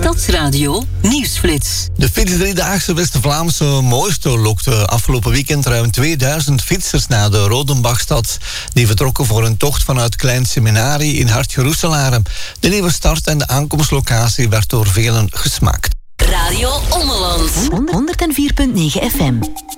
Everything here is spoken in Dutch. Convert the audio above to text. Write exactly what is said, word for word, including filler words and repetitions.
Stadsradio Nieuwsflits. De Fietsdriedaagse West-Vlaamse Mooisto lokte afgelopen weekend ruim tweeduizend fietsers naar de Rodenbachstad. Die vertrokken voor een tocht vanuit Klein Seminarie in Hart-Geroeselare. De nieuwe start en de aankomstlocatie werd door velen gesmaakt. Radio Ommeland. honderd vier komma negen F M.